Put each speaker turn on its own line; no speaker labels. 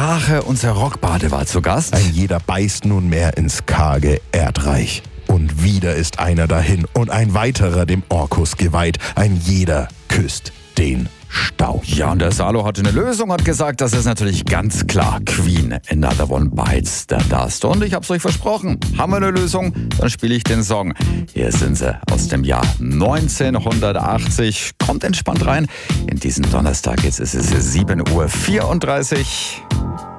Strache, unser Rockbade, war zu Gast.
Ein jeder beißt nunmehr ins karge Erdreich. Und wieder ist einer dahin und ein weiterer dem Orkus geweiht. Ein jeder küsst den Staub.
Ja, und der Salo hatte eine Lösung, hat gesagt, das ist natürlich ganz klar Queen, Another One Bites the Dust. Und ich hab's euch versprochen, haben wir eine Lösung, dann spiele ich den Song. Hier sind sie aus dem Jahr 1980. Kommt entspannt rein in diesen Donnerstag, jetzt ist es 7:34 Uhr.